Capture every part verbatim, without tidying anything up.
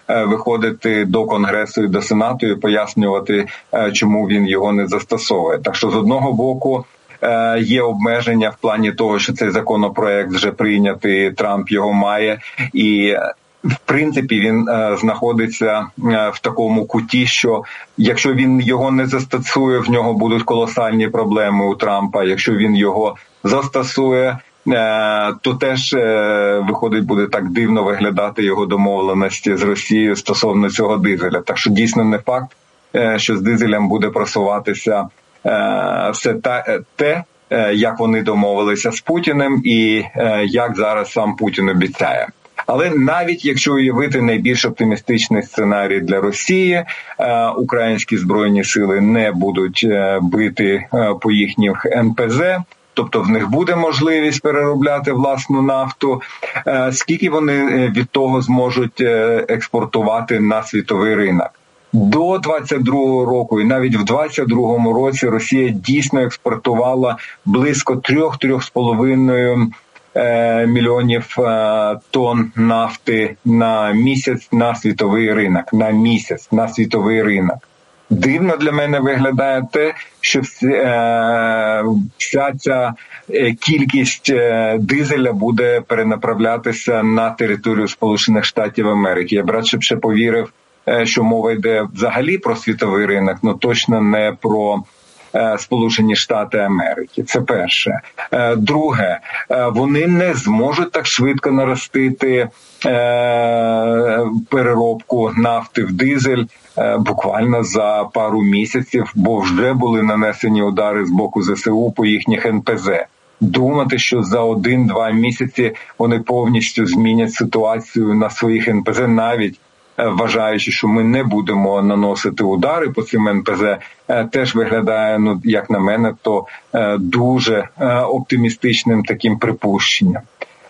виходити до Конгресу і до Сенату і пояснювати, чому він його не застосовує. Так що з одного боку є обмеження в плані того, що цей законопроект вже прийнятий, Трамп його має, і в принципі він е, знаходиться е, в такому куті, що якщо він його не застосує, в нього будуть колосальні проблеми у Трампа. Якщо він його застосує, е, то теж е, виходить, буде так дивно виглядати його домовленості з Росією стосовно цього дизеля. Так що дійсно не факт, е, що з дизелем буде просуватися е, все та, те, е, як вони домовилися з Путіним і е, як зараз сам Путін обіцяє. Але навіть якщо уявити найбільш оптимістичний сценарій для Росії, українські збройні сили не будуть бити по їхніх ен пе зе, тобто в них буде можливість переробляти власну нафту, скільки вони від того зможуть експортувати на світовий ринок. До двадцять другого року і навіть в двадцять другому році Росія дійсно експортувала близько три-три з половиною мільйонів тонн нафти на місяць на світовий ринок, на місяць на світовий ринок. Дивно для мене виглядає те, що вся ця кількість дизеля буде перенаправлятися на територію Сполучених Штатів Америки. Я б радше б ще повірив, що мова йде взагалі про світовий ринок, але точно не про Сполучені Штати Америки. Це перше. Друге, вони не зможуть так швидко наростити переробку нафти в дизель буквально за пару місяців, бо вже були нанесені удари з боку зе се у по їхніх ен пе зе. Думати, що за один-два місяці вони повністю змінять ситуацію на своїх ен пе зе, навіть вважаючи, що ми не будемо наносити удари по цим ен пе зе, теж виглядає, ну, як на мене, то дуже оптимістичним таким припущенням.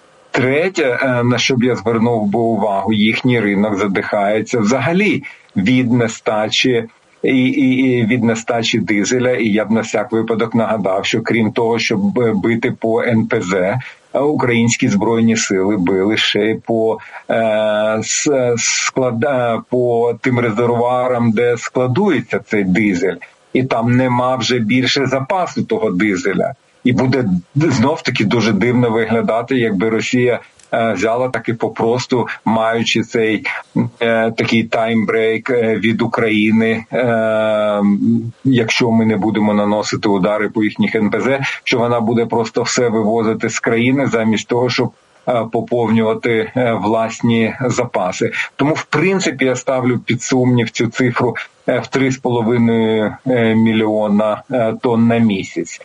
Третє, на що б я звернув би увагу, їхній ринок задихається взагалі від нестачі і, і, і від нестачі дизеля, і я б на всяк випадок нагадав, що крім того, щоб бити по ен пе зе, українські збройні сили били ще й по, е, склад, по тим резервуарам, де складується цей дизель, і там нема вже більше запасу того дизеля. І буде знов-таки дуже дивно виглядати, якби Росія взяла таки попросту, маючи цей е, такий таймбрейк від України, е, якщо ми не будемо наносити удари по їхніх ен пе зе, що вона буде просто все вивозити з країни замість того, щоб е, поповнювати е, власні запаси. Тому, в принципі, я ставлю під сумнів цю цифру е, в три з половиною мільйона е, тонн на місяць.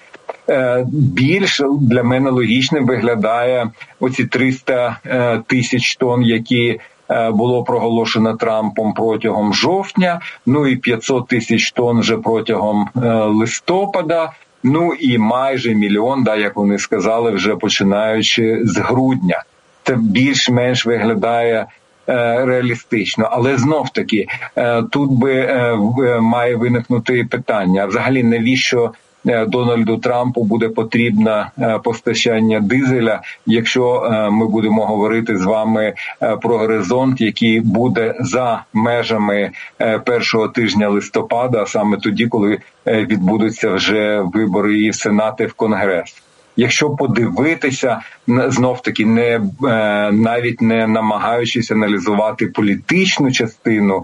Більш для мене логічним виглядає оці триста тисяч тонн, які було проголошено Трампом протягом жовтня, ну і п'ятсот тисяч тонн вже протягом листопада, ну і майже мільйон, да, як вони сказали, вже починаючи з грудня. Це більш-менш виглядає реалістично. Але знов-таки тут би має виникнути питання, а взагалі навіщо Дональду Трампу буде потрібне постачання дизеля, якщо ми будемо говорити з вами про горизонт, який буде за межами першого тижня листопада, а саме тоді, коли відбудуться вже вибори і в Сенат, і в Конгрес. Якщо подивитися, знов-таки, не, навіть не намагаючись аналізувати політичну частину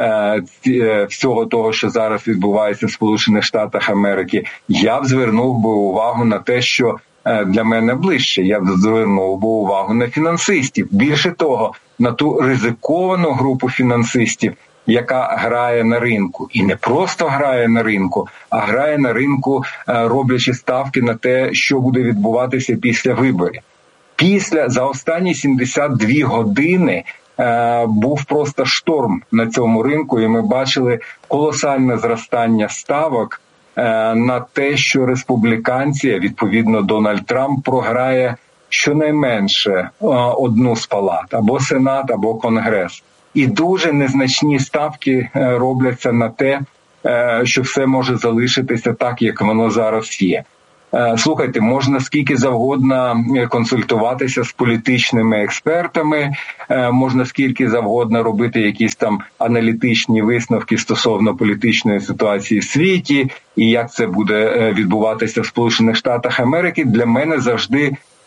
всього того, що зараз відбувається в Сполучених Штатах Америки, я б звернув би увагу на те, що для мене ближче. Я б звернув би увагу на фінансистів. Більше того, на ту ризиковану групу фінансистів, яка грає на ринку. І не просто грає на ринку, а грає на ринку, роблячи ставки на те, що буде відбуватися після виборів. Після, за останні сімдесят дві години був просто шторм на цьому ринку, і ми бачили колосальне зростання ставок на те, що республіканці, відповідно Дональд Трамп, програє щонайменше одну з палат, або Сенат, або Конгрес. І дуже незначні ставки робляться на те, що все може залишитися так, як воно зараз є. Слухайте, можна скільки завгодно консультуватися з політичними експертами, можна скільки завгодно робити якісь там аналітичні висновки стосовно політичної ситуації в світі і як це буде відбуватися в Сполучених Штатах Америки. Для мене завжди,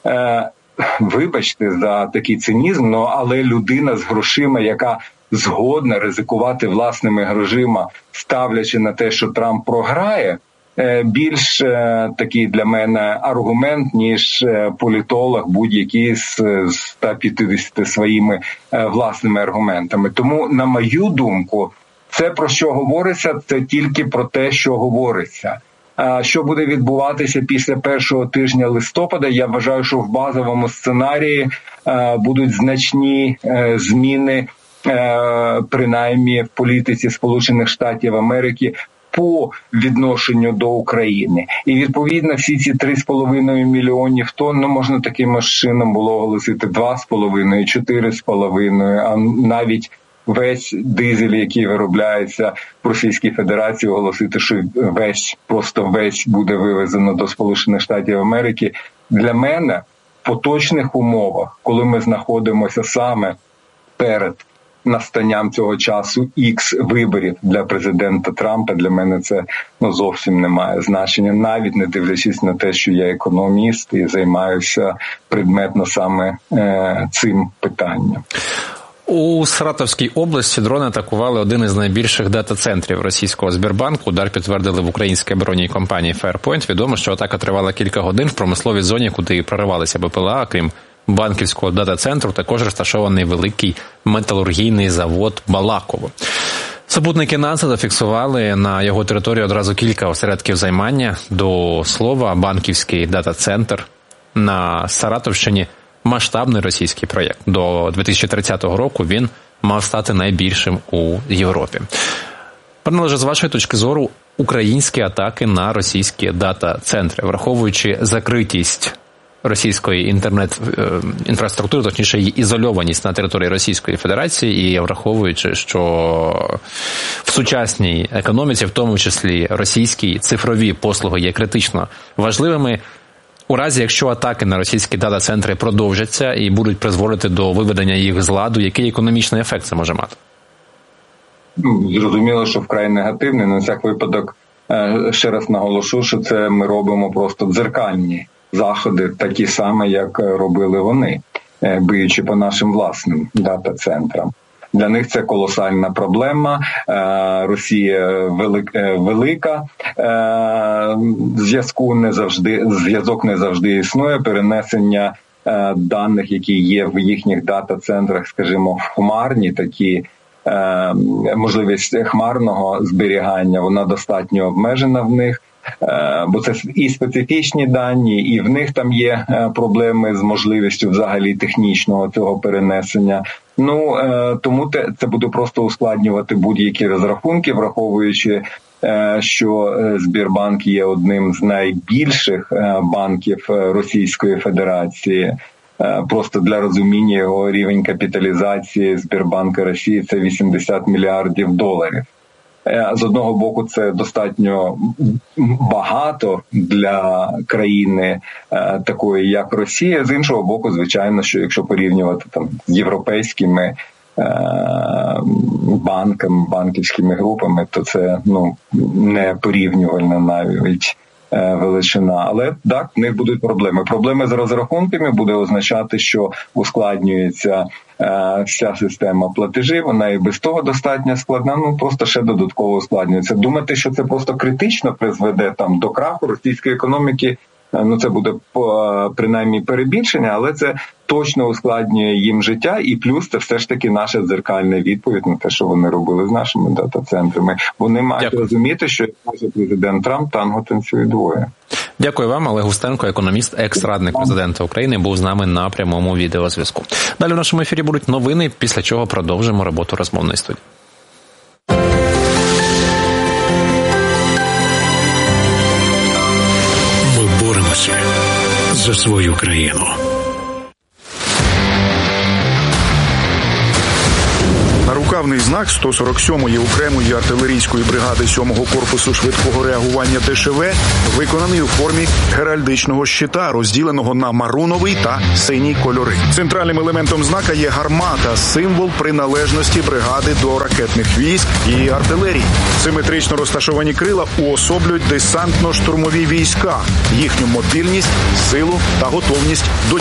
вибачте за такий цинізм, але людина з грошима, яка згодна ризикувати власними грошима, ставлячи на те, що Трамп програє, більш такий для мене аргумент, ніж політолог будь-який з ста п'ятдесяти своїми власними аргументами. Тому, на мою думку, це про що говориться, це тільки про те, що говориться. А що буде відбуватися після першого тижня листопада, я вважаю, що в базовому сценарії будуть значні зміни, принаймні в політиці Сполучених Штатів Америки, по відношенню до України. І, відповідно, всі ці три з половиною мільйонів тонн, ну, можна таким чином було оголосити два з половиною, чотири з половиною, а навіть весь дизель, який виробляється в Російській Федерації, оголосити, що весь, просто весь буде вивезено до Сполучених Штатів Америки. Для мене в поточних умовах, коли ми знаходимося саме перед настанням цього часу ікс виборів для президента Трампа, для мене це ну, зовсім не має значення, навіть не дивлячись на те, що я економіст і займаюся предметно саме е, цим питанням. У Саратовській області дрони атакували один із найбільших дата-центрів російського Сбербанку. Удар підтвердили в українській оборонній компанії Fairpoint. Відомо, що атака тривала кілька годин в промисловій зоні, куди проривалися БПЛА, крім банківського дата-центру, також розташований великий металургійний завод Балаково. Супутники НАСА зафіксували на його території одразу кілька осередків займання. До слова, банківський дата-центр на Саратовщині – масштабний російський проєкт. До дві тисячі тридцятого року він мав стати найбільшим у Європі. Пане Олеже, з вашої точки зору, українські атаки на російські дата-центри, враховуючи закритість російської інтернет-інфраструктури, точніше її ізольованість на території Російської Федерації, і враховуючи, що в сучасній економіці, в тому числі російські цифрові послуги є критично важливими, у разі, якщо атаки на російські дата-центри продовжаться і будуть призводити до виведення їх з ладу, який економічний ефект це може мати? Зрозуміло, що вкрай негативний. На всяк випадок, ще раз наголошу, що це ми робимо просто дзеркальні заходи, такі самі, як робили вони, биючи по нашим власним дата-центрам. Для них це колосальна проблема. Росія велика, зв'язку не завжди, зв'язок не завжди існує, перенесення даних, які є в їхніх дата-центрах, скажімо, в хмарні, такі можливість хмарного зберігання, вона достатньо обмежена в них. Бо це і специфічні дані, і в них там є проблеми з можливістю взагалі технічного цього перенесення. Ну, тому це буде просто ускладнювати будь-які розрахунки, враховуючи, що Сбербанк є одним з найбільших банків Російської Федерації. Просто для розуміння, його рівень капіталізації Сбербанка Росії – це вісімдесят мільярдів доларів. З одного боку, це достатньо багато для країни е, такої, як Росія. З іншого боку, звичайно, що якщо порівнювати там з європейськими е, банками, банківськими групами, то це ну не порівнювальна навіть е, величина. Але так, в них будуть проблеми. Проблеми з розрахунками буде означати, що ускладнюється вся система платежів, вона і без того достатньо складна, ну просто ще додатково ускладнюється. Думати, що це просто критично призведе там до краху російської економіки, ну це буде принаймні перебільшення, але це точно ускладнює їм життя, і плюс це все ж таки наша дзеркальна відповідь на те, що вони робили з нашими дата-центрами. Вони мають Дякую. розуміти, що як президент Трамп, танго танцює двоє. Дякую вам. Олег Устенко, економіст, екс-радник президента України, був з нами на прямому відеозв'язку. Далі в нашому ефірі будуть новини, після чого продовжимо роботу розмовної студії. Ми боремося за свою країну. На руках Державний знак сто сорок сьомої окремої артилерійської бригади сьомого корпусу швидкого реагування Д Ш В виконаний у формі геральдичного щита, розділеного на маруновий та синій кольори. Центральним елементом знака є гармата, символ приналежності бригади до ракетних військ і артилерії. Симетрично розташовані крила уособлюють десантно-штурмові війська, їхню мобільність, силу та готовність до дій.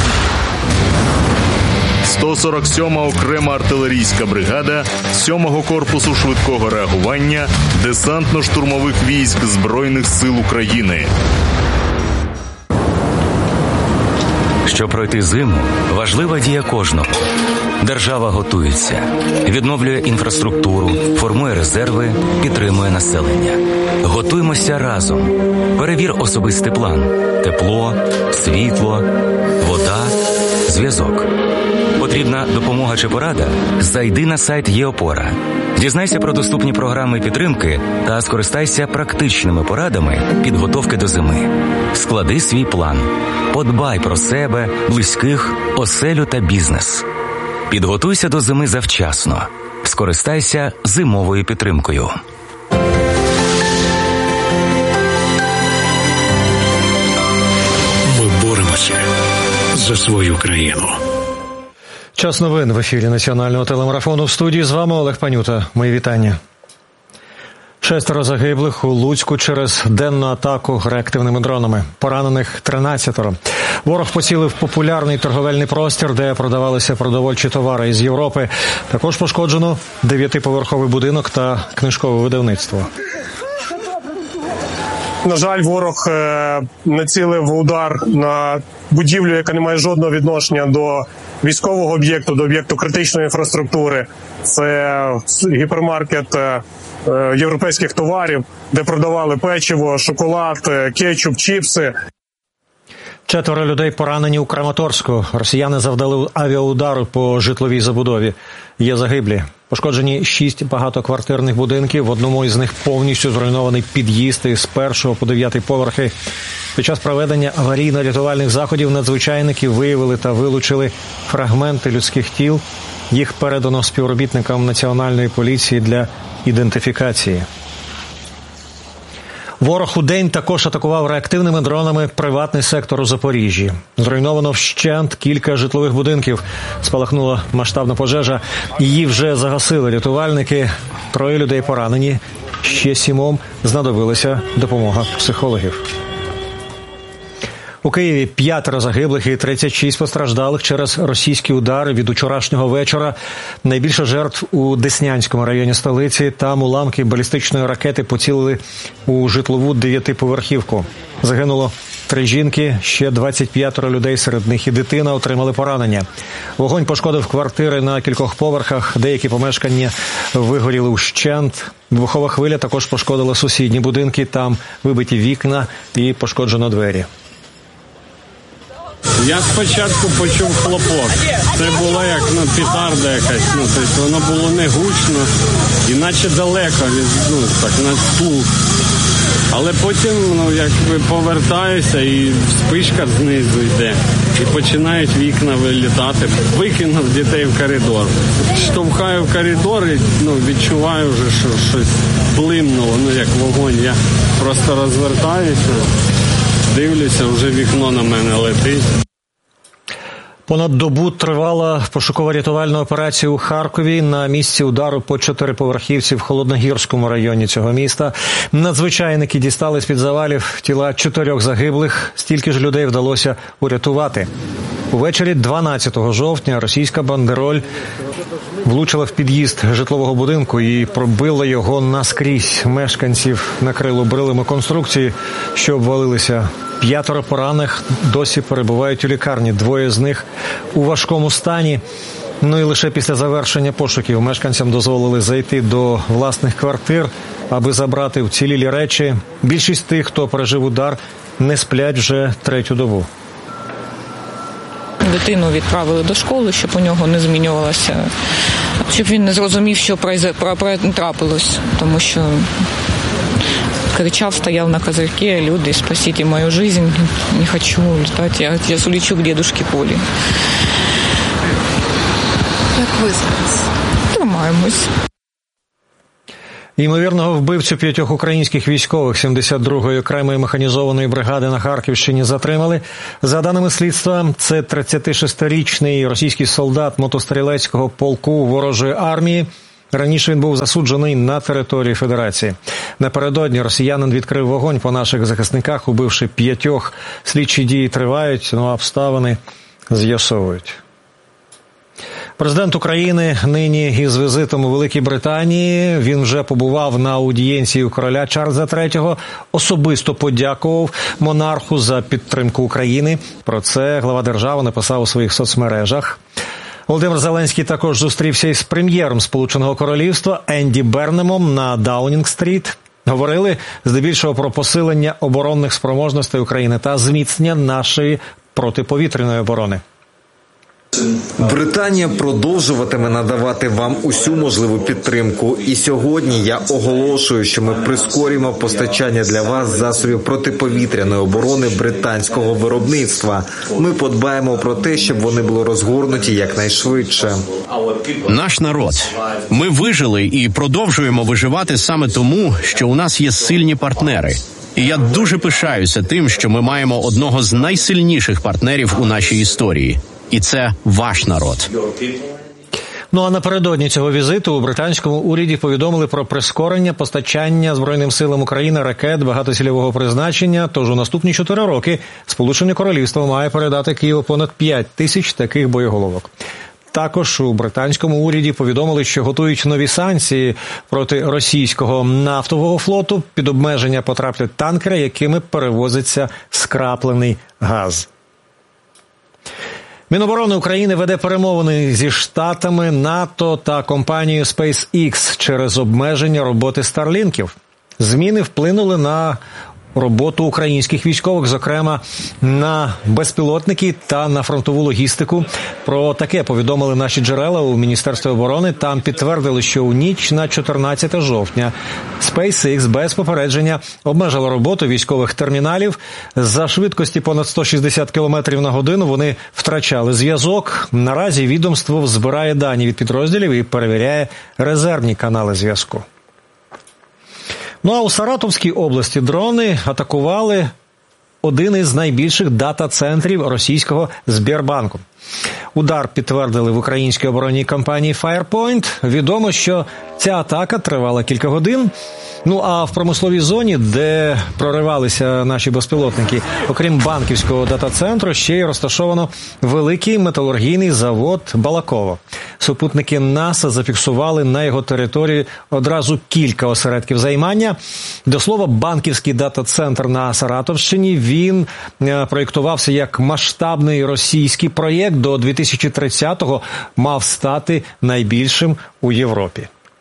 сто сорок сьома окрема артилерійська бригада сьомого корпусу швидкого реагування десантно-штурмових військ Збройних сил України. Щоб пройти зиму, важлива дія кожного. Держава готується, відновлює інфраструктуру, формує резерви, підтримує населення. Готуймося разом. Перевір особистий план. Тепло, світло, вода, зв'язок. Потрібна допомога чи порада? Зайди на сайт ЄОпора. Дізнайся про доступні програми підтримки та скористайся практичними порадами підготовки до зими. Склади свій план. Подбай про себе, близьких, оселю та бізнес. Підготуйся до зими завчасно. Скористайся зимовою підтримкою. Ми боремося за свою країну. Час новин в ефірі національного телемарафону. В студії з вами Олег Панюта. Мої вітання. Шестеро загиблих у Луцьку через денну атаку реактивними дронами. Поранених тринадцятеро. Ворог поцілив популярний торговельний простір, де продавалися продовольчі товари із Європи. Також пошкоджено дев'ятиповерховий будинок та книжкове видавництво. На жаль, ворог націлив удар на будівлю, яка не має жодного відношення до військового об'єкту, до об'єкту критичної інфраструктури. Це гіпермаркет європейських товарів, де продавали печиво, шоколад, кетчуп, чіпси. Четверо людей поранені у Краматорську. Росіяни завдали авіаудару по житловій забудові. Є загиблі. Пошкоджені шість багатоквартирних будинків. В одному із них повністю зруйнований під'їзд із першого по дев'ятий поверхи. Під час проведення аварійно-рятувальних заходів надзвичайники виявили та вилучили фрагменти людських тіл. Їх передано співробітникам Національної поліції для ідентифікації. Ворог удень також атакував реактивними дронами приватний сектор у Запоріжжі. Зруйновано вщент кілька житлових будинків. Спалахнула масштабна пожежа. Її вже загасили рятувальники. Троє людей поранені. Ще сімом знадобилася допомога психологів. У Києві п'ятеро загиблих і тридцять шість постраждалих через російські удари від учорашнього вечора. Найбільше жертв у Деснянському районі столиці. Там уламки балістичної ракети поцілили у житлову дев'ятиповерхівку. Загинуло три жінки, ще двадцять п'ятеро людей, серед них і дитина, отримали поранення. Вогонь пошкодив квартири на кількох поверхах, деякі помешкання вигоріли вщент. Вибухова хвиля також пошкодила сусідні будинки, там вибиті вікна і пошкоджено двері. Я спочатку почув хлопок. Це було як ну, петарда якась. Ну, тобто воно було не гучно, іначе далеко від, ну, так, на слух. Але потім ну, якби повертаюся і спишка знизу йде. І починають вікна вилітати. Викинув дітей в коридор. Штовхаю в коридор і ну, відчуваю вже, що щось блимнуло, ну як вогонь. Я просто розвертаюся, дивлюся, вже вікно на мене летить. Понад добу тривала пошуково-рятувальна операція у Харкові. На місці удару по чотириповерхівці в Холодногірському районі цього міста. Надзвичайники дістали з-під завалів тіла чотирьох загиблих. Стільки ж людей вдалося урятувати. Увечері дванадцятого жовтня російська бандероль влучила в під'їзд житлового будинку і пробила його наскрізь. Мешканців накрило брилами конструкції, що обвалилися. П'ятеро поранених досі перебувають у лікарні. Двоє з них у важкому стані. Ну і лише після завершення пошуків мешканцям дозволили зайти до власних квартир, аби забрати вцілілі речі. Більшість тих, хто пережив удар, не сплять вже третю добу. Дитину відправили до школи, щоб у нього не змінювалося, щоб він не зрозумів, що трапилось, тому що кричав, стоял на козырьке: люди, спасите мою жизнь, не хочу летать, я сейчас улечу к дедушке Поле. Як ви зараз? Тримаємось. Ймовірного вбивцю п'ятьох українських військових сімдесят другої окремої механізованої бригади на Харківщині затримали. За даними слідства, це тридцятишестирічний російський солдат мотострілецького полку ворожої армії. Раніше він був засуджений на території Федерації. Напередодні росіянин відкрив вогонь по наших захисниках, убивши п'ятьох. Слідчі дії тривають, ну а обставини з'ясовують. Президент України нині із візитом у Великій Британії. Він вже побував на аудієнції у короля Чарльза третього. Особисто подякував монарху за підтримку України. Про це глава держави написав у своїх соцмережах. Володимир Зеленський також зустрівся із прем'єром Сполученого Королівства Енді Бернемом на Даунінг-стріт. Говорили здебільшого про посилення оборонних спроможностей України та зміцнення нашої протиповітряної оборони. Британія продовжуватиме надавати вам усю можливу підтримку. І сьогодні я оголошую, що ми прискорюємо постачання для вас засобів протиповітряної оборони британського виробництва. Ми подбаємо про те, щоб вони були розгорнуті якнайшвидше. Наш народ. Ми вижили і продовжуємо виживати саме тому, що у нас є сильні партнери. І я дуже пишаюся тим, що ми маємо одного з найсильніших партнерів у нашій історії. І це ваш народ. Ну а напередодні цього візиту у британському уряді повідомили про прискорення постачання Збройним силам України ракет багатоцільового призначення. Тож у наступні чотири роки Сполучене Королівство має передати Києву понад п'ять тисяч таких боєголовок. Також у британському уряді повідомили, що готують нові санкції проти російського нафтового флоту. Під обмеження потраплять танкери, якими перевозиться скраплений газ. Міноборони України веде перемовини зі Штатами, НАТО та компанією SpaceX через обмеження роботи старлінків. Зміни вплинули на роботу українських військових, зокрема на безпілотники та на фронтову логістику. Про таке повідомили наші джерела у Міністерстві оборони. Там підтвердили, що у ніч на чотирнадцяте жовтня SpaceX без попередження обмежила роботу військових терміналів. За швидкості понад сто шістдесят кілометрів на годину вони втрачали зв'язок. Наразі відомство збирає дані від підрозділів і перевіряє резервні канали зв'язку. Ну а у Саратовській області дрони атакували один із найбільших дата-центрів російського Сбербанку. Удар підтвердили в українській оборонній компанії Firepoint. Відомо, що ця атака тривала кілька годин. Ну а в промисловій зоні, де проривалися наші безпілотники, окрім банківського дата-центру, ще й розташовано великий металургійний завод Балаково. Супутники НАСА зафіксували на його території одразу кілька осередків займання. До слова, банківський дата-центр на Саратовщині, він проєктувався як масштабний російський проєкт. До дві тисячі тридцятого мав стати найбільшим у Європі.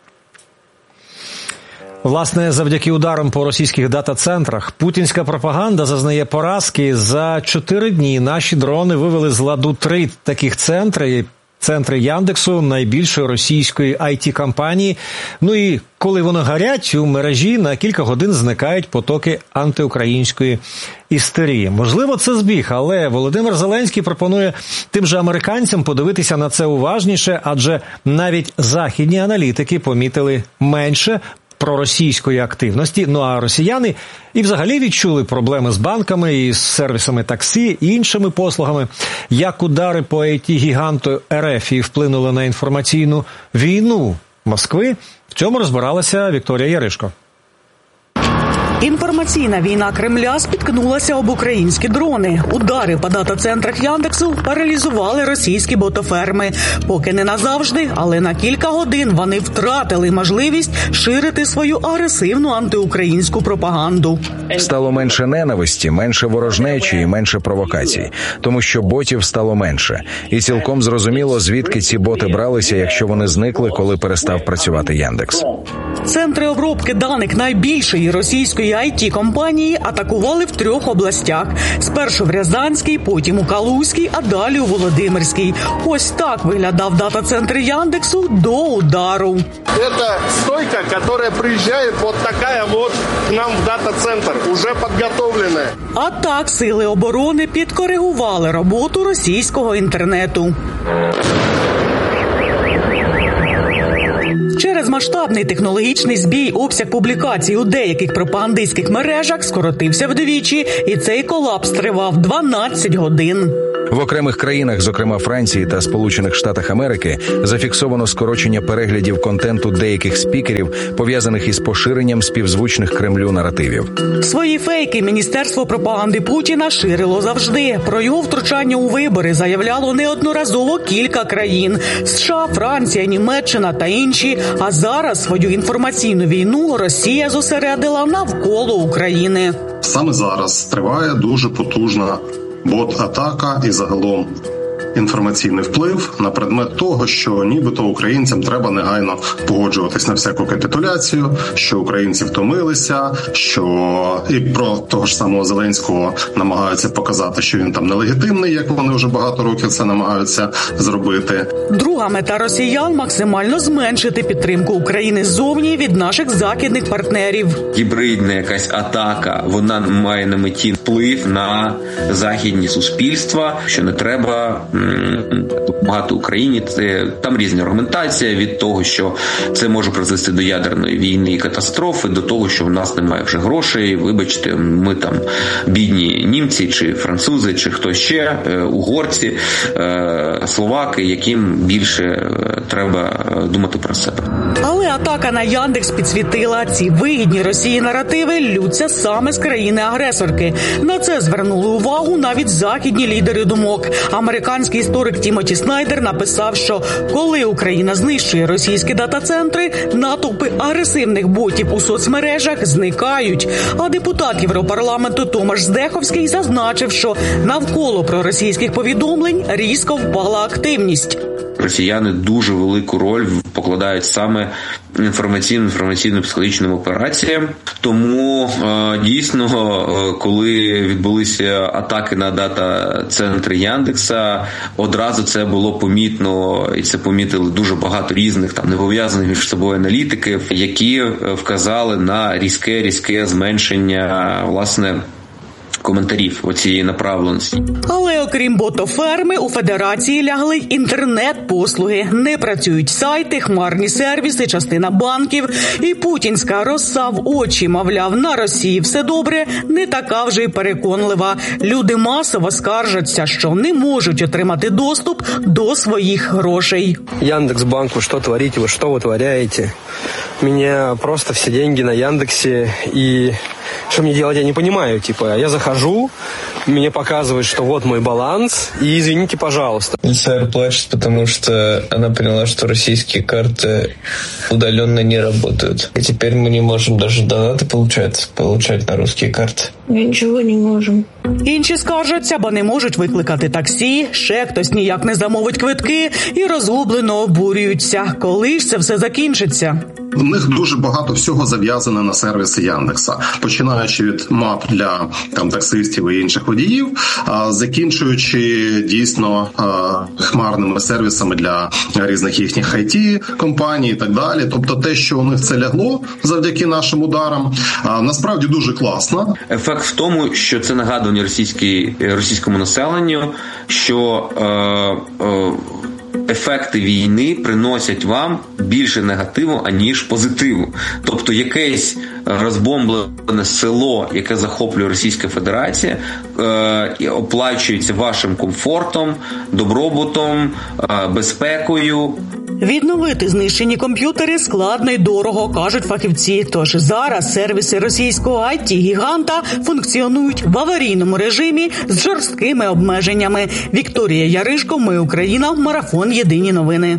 Власне, завдяки ударам по російських дата-центрах путінська пропаганда зазнає поразки. За чотири дні наші дрони вивели з ладу три таких центри. Центри Яндексу, найбільшої російської ай ті-компанії. Ну і коли вони горять, у мережі на кілька годин зникають потоки антиукраїнської істерії. Можливо, це збіг, але Володимир Зеленський пропонує тим же американцям подивитися на це уважніше, адже навіть західні аналітики помітили менше проросійської активності. Ну а росіяни і взагалі відчули проблеми з банками і з сервісами таксі і іншими послугами. Як удари по ай ті-гіганту ар еф вплинули на інформаційну війну Москви, в цьому розбиралася Вікторія Яришко. Інформаційна війна Кремля спіткнулася об українські дрони. Удари по дата-центрах Яндексу паралізували російські ботоферми. Поки не назавжди, але на кілька годин вони втратили можливість ширити свою агресивну антиукраїнську пропаганду. Стало менше ненависті, менше ворожнечі і менше провокацій. Тому що ботів стало менше. І цілком зрозуміло, звідки ці боти бралися, якщо вони зникли, коли перестав працювати Яндекс. Центри обробки даних найбільшої російської ай ті-компанії атакували в трьох областях. Спершу в Рязанській, потім у Калузькій, а далі у Володимирській. Ось так виглядав дата-центр Яндексу до удару. Це стойка, яка приїжджає вот така вот к нам в дата-центр, уже підготовлена. А так сили оборони підкоригували роботу російського інтернету. Через масштабний технологічний збій обсяг публікацій у деяких пропагандистських мережах скоротився вдвічі, і цей колапс тривав дванадцять годин. В окремих країнах, зокрема Франції та Сполучених Штатах Америки, зафіксовано скорочення переглядів контенту деяких спікерів, пов'язаних із поширенням співзвучних Кремлю наративів. Свої фейки Міністерство пропаганди Путіна ширило завжди. Про його втручання у вибори заявляло неодноразово кілька країн – США, Франція, Німеччина та інші. А зараз свою інформаційну війну Росія зосередила навколо України. Саме зараз триває дуже потужна бот-атака і загалом інформаційний вплив на предмет того, що нібито українцям треба негайно погоджуватись на всяку капітуляцію, що українці втомилися, що і про того ж самого Зеленського намагаються показати, що він там нелегітимний, як вони вже багато років це намагаються зробити. Друга мета росіян – максимально зменшити підтримку України ззовні від наших західних партнерів. Гібридна якась атака, вона має на меті вплив на західні суспільства, що не треба допомагати Україні. Це, там різні аргументації від того, що це може призвести до ядерної війни і катастрофи, до того, що в нас немає вже грошей, вибачте, ми там бідні німці, чи французи, чи хто ще, угорці, словаки, яким більше треба думати про себе. Але атака на Яндекс підсвітила, ці вигідні Росії наративи лються саме з країни-агресорки. На це звернули увагу навіть західні лідери думок. Американський історик Тімоті Снайдер написав, що коли Україна знищує російські дата-центри, натовпи агресивних ботів у соцмережах зникають. А депутат Європарламенту Томаш Здеховський зазначив, що навколо проросійських повідомлень різко впала активність. Росіяни дуже велику роль покладають саме інформаційним, інформаційно-психологічним операціям. Тому дійсно, коли відбулися атаки на дата-центри Яндекса, одразу це було помітно, і це помітили дуже багато різних там непов'язаних між собою аналітиків, які вказали на різке-різке зменшення, власне, коментарів оцієї направленості. Але окрім ботоферми, у Федерації лягли й інтернет-послуги. Не працюють сайти, хмарні сервіси, частина банків. І путінська роса в очі, мовляв, на Росії все добре, не така вже й переконлива. Люди масово скаржаться, що не можуть отримати доступ до своїх грошей. Яндекс.Банку, що творите, ви що витворяєте? У мене просто всі деньги на Яндексі, і что мне делать, я не понимаю. Типа, я захожу, мне показывают, что вот мой баланс, и извините, пожалуйста. Сэр плачет, потому что она поняла, что российские карты удаленно не работают. И теперь мы не можем даже донаты получать, получать на русские карты. Нічого не можемо. Інші скаржаться, бо не можуть викликати таксі, ще хтось ніяк не замовить квитки і розгублено обурюються. Коли ж це все закінчиться? У них дуже багато всього зав'язано на сервіси Яндекса, починаючи від мап для там таксистів і інших водіїв, а закінчуючи дійсно хмарними сервісами для різних їхніх ай ті-компаній і так далі. Тобто те, що у них це лягло завдяки нашим ударам, насправді дуже класно. Ефект в тому, що це нагадування російській, російському населенню, що е, е, ефекти війни приносять вам більше негативу, аніж позитиву. Тобто якесь розбомблене село, яке захоплює Російська Федерація, е, оплачується вашим комфортом, добробутом, е, безпекою. Відновити знищені комп'ютери складно й дорого, кажуть фахівці. Тож зараз сервіси російського ай ті-гіганта функціонують в аварійному режимі з жорсткими обмеженнями. Вікторія Яришко, Ми Україна, Марафон Єдині новини.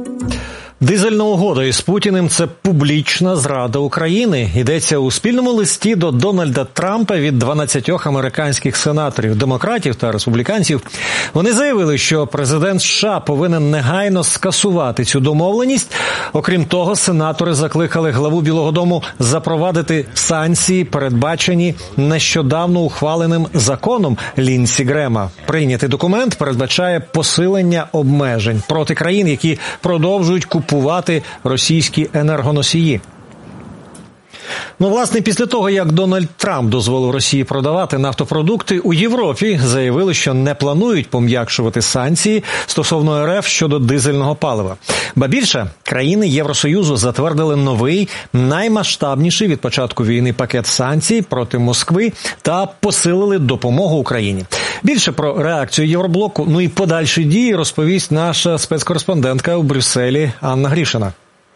Дизельна угода із Путіним – це публічна зрада України. Йдеться у спільному листі до Дональда Трампа від дванадцятьох американських сенаторів, демократів та республіканців. Вони заявили, що президент США повинен негайно скасувати цю домовленість. Окрім того, сенатори закликали главу Білого дому запровадити санкції, передбачені нещодавно ухваленим законом Лінсі Грема. Прийнятий документ передбачає посилення обмежень проти країн, які продовжують купувати російські енергоносії. Ну, власне, після того, як Дональд Трамп дозволив Росії продавати нафтопродукти, у Європі заявили, що не планують пом'якшувати санкції стосовно РФ щодо дизельного палива. Ба більше, країни Євросоюзу затвердили новий, наймасштабніший від початку війни пакет санкцій проти Москви та посилили допомогу Україні. Більше про реакцію Євроблоку, ну і подальші дії розповість наша спецкореспондентка у Брюсселі Анна Грішина.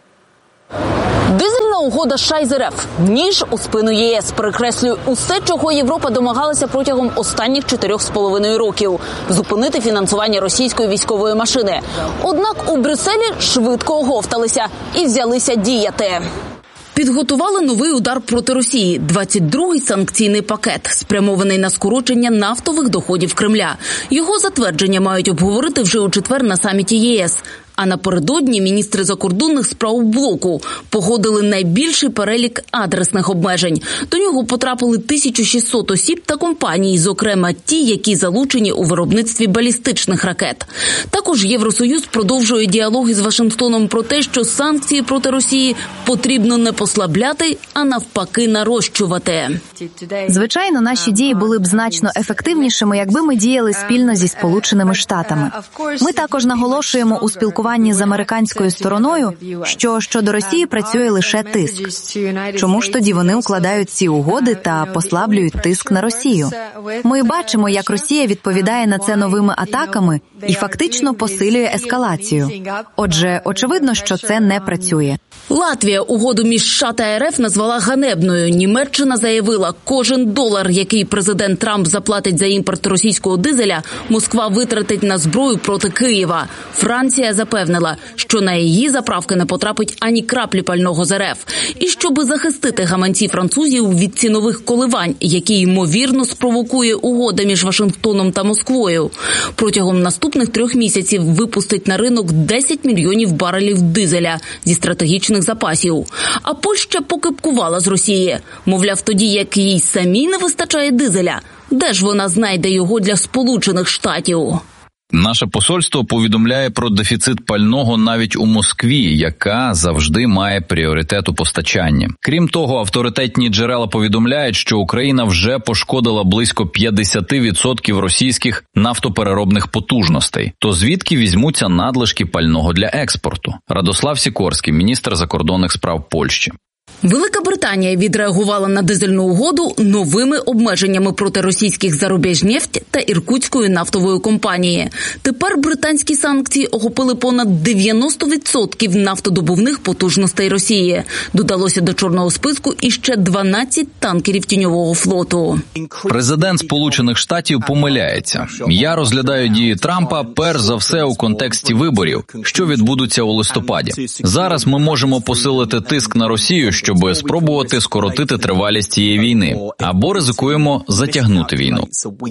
Дизельна угода США із РФ – ніж у спину ЄС, перекреслює усе, чого Європа домагалася протягом останніх чотирьох з половиною років – зупинити фінансування російської військової машини. Однак у Брюсселі швидко оговталися і взялися діяти. Підготували новий удар проти Росії – двадцять другий санкційний пакет, спрямований на скорочення нафтових доходів Кремля. Його затвердження мають обговорити вже у четвер на саміті ЄС. А напередодні міністри закордонних справ блоку погодили найбільший перелік адресних обмежень. До нього потрапили тисяча шістсот осіб та компаній, зокрема ті, які залучені у виробництві балістичних ракет. Також Євросоюз продовжує діалог із Вашингтоном про те, що санкції проти Росії потрібно не послабляти, а навпаки нарощувати. Звичайно, наші дії були б значно ефективнішими, якби ми діяли спільно зі Сполученими Штатами. Ми також наголошуємо у спілкуванні з американською стороною, що щодо Росії працює лише тиск. Чому ж тоді вони укладають ці угоди та послаблюють тиск на Росію? Ми бачимо, як Росія відповідає на це новими атаками і фактично посилює ескалацію. Отже, очевидно, що це не працює. Латвія угоду між США та РФ назвала ганебною. Німеччина заявила, кожен долар, який президент Трамп заплатить за імпорт російського дизеля, Москва витратить на зброю проти Києва. Франція запевнила, що на її заправки не потрапить ані краплі пального з РФ. І щоби захистити гаманці французів від цінових коливань, які, ймовірно, спровокує угода між Вашингтоном та Москвою, протягом наступних трьох місяців випустить на ринок десять мільйонів барелів дизеля зі стратегічних запасів. А Польща покипкувала з Росії. Мовляв, тоді як їй самій не вистачає дизеля, де ж вона знайде його для Сполучених Штатів? Наше посольство повідомляє про дефіцит пального навіть у Москві, яка завжди має пріоритет у постачанні. Крім того, авторитетні джерела повідомляють, що Україна вже пошкодила близько п'ятдесят відсотків російських нафтопереробних потужностей. То звідки візьмуться надлишки пального для експорту? Радослав Сікорський, міністр закордонних справ Польщі. Велика Британія відреагувала на дизельну угоду новими обмеженнями проти російських «Зарубіжнефть» та Іркутської нафтової компанії. Тепер британські санкції охопили понад дев'яносто відсотків нафтодобувних потужностей Росії. Додалося до чорного списку іще дванадцять танкерів тіньового флоту. Президент Сполучених Штатів помиляється. Я розглядаю дії Трампа перш за все у контексті виборів, що відбудуться у листопаді. Зараз ми можемо посилити тиск на Росію, щоб спробувати скоротити тривалість цієї війни, або ризикуємо затягнути війну.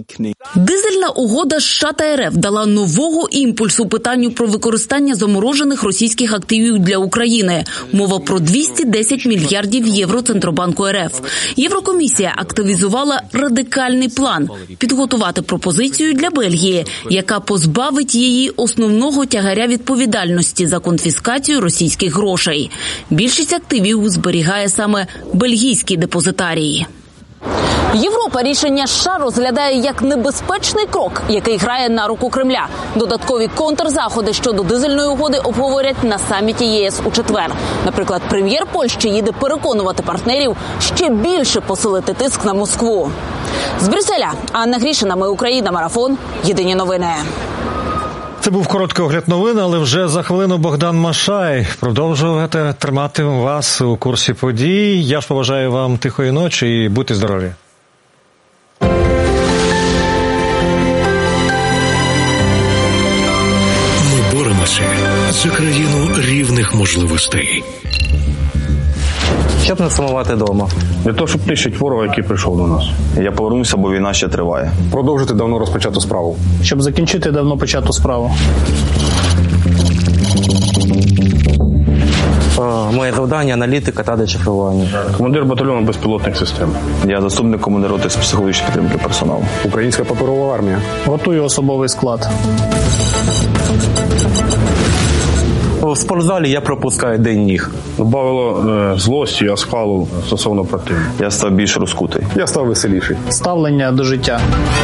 Дизельна угода США та РФ дала нового імпульсу питанню про використання заморожених російських активів для України. Мова про двісті десять мільярдів євро Центробанку РФ. Єврокомісія активізувала радикальний план – підготувати пропозицію для Бельгії, яка позбавить її основного тягаря відповідальності за конфіскацію російських грошей. Більшість активів зберігає саме бельгійський депозитарій. Європа рішення США розглядає як небезпечний крок, який грає на руку Кремля. Додаткові контрзаходи щодо дизельної угоди обговорять на саміті ЄС у четвер. Наприклад, прем'єр Польщі їде переконувати партнерів ще більше посилити тиск на Москву. З Брюсселя Анна Грішина, Ми Україна, Марафон, Єдині новини. Це був короткий огляд новин, але вже за хвилину Богдан Машай продовжувати тримати вас у курсі подій. Я ж побажаю вам тихої ночі і будьте здорові. Ми боремося за країну рівних можливостей. Щоб не сумувати вдома. Для того, щоб нищити ворога, який прийшов до нас. Я повернуся, бо війна ще триває. Продовжити давно розпочату справу. Щоб закінчити давно почату справу. Моє завдання – аналітика та дешифрування. Командир батальйону безпілотних систем. Я заступник командира роти з психологічної підтримки персоналу. Українська паперова армія. Готую особовий склад. В спортзалі я пропускаю день ніг. Добавило е, злості, оскалу стосовно противника. Я став більш розкутий. Я став веселіший. Ставлення до життя.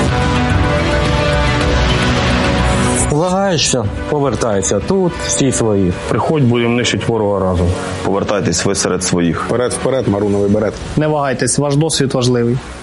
Влагаєшся, повертаєшся. Тут всі свої. Приходь, будемо нищити ворога разом. Повертайтесь ви серед своїх. Вперед, вперед, маруновий берет. Не вагайтесь, ваш досвід важливий.